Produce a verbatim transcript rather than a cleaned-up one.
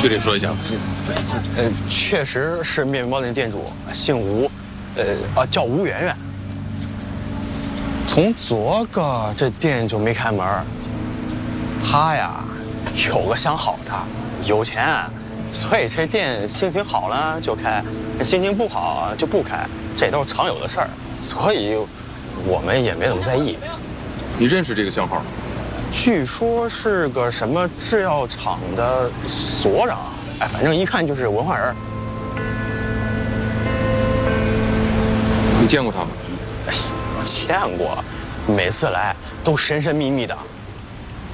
具体说一下。 呃，确实是面包店店主，姓吴，呃啊叫吴媛媛。从昨个这店就没开门，他呀有个相好的，有钱，所以这店心情好了就开，心情不好就不开，这都是常有的事儿，所以我们也没怎么在意。 你认识这个相好？ 据说是个什么制药厂的所长，哎，反正一看就是文化人。 你见过他吗？ 哎，见过，每次来都神神秘秘的。